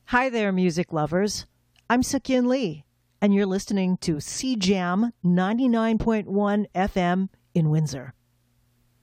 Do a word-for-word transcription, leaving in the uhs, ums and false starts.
Hi there, music lovers. I'm Suk-Yin Lee, and you're listening to C Jam ninety-nine point one F M in Windsor.